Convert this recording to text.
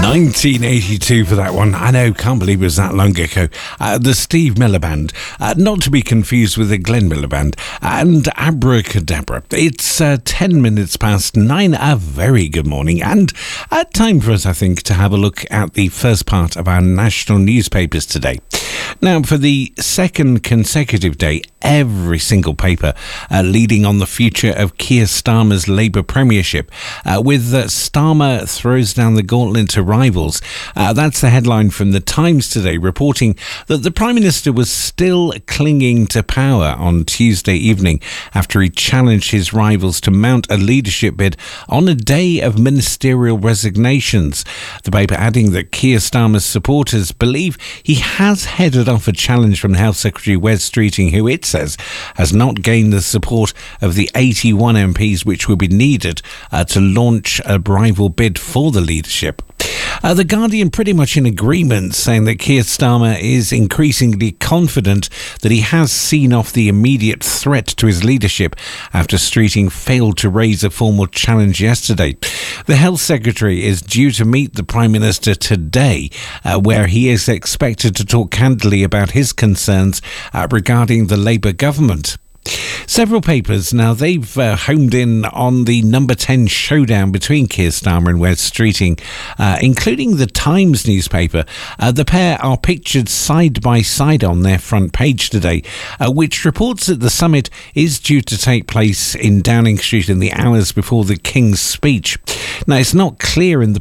1982 for that one. I know, can't believe it was that long ago. The Steve Miller Band, not to be confused with the Glenn Miller Band, and Abracadabra. It's 10 minutes past 9. A very good morning, and time for us, I think, to have a look at the first part of our national newspapers today. Now, for the second consecutive day, every single paper leading on the future of Keir Starmer's Labour premiership, with Starmer throws down the gauntlet to rivals. That's the headline from The Times today, reporting that the Prime Minister was still clinging to power on Tuesday evening after he challenged his rivals to mount a leadership bid on a day of ministerial resignations. The paper adding that Keir Starmer's supporters believe he has headed off a challenge from Health Secretary Wes Streeting, who it says has not gained the support of the 81 MPs which will be needed to launch a rival bid for the leadership. The Guardian pretty much in agreement, saying that Keir Starmer is increasingly confident that he has seen off the immediate threat to his leadership after Streeting failed to raise a formal challenge yesterday. The Health Secretary is due to meet the Prime Minister today, where he is expected to talk candidly about his concerns regarding the Labour government. Several papers now, they've homed in on the number 10 showdown between Keir Starmer and Wes Streeting, including the Times newspaper. The pair are pictured side by side on their front page today, which reports that the summit is due to take place in Downing Street in the hours before the King's speech. Now, it's not clear in the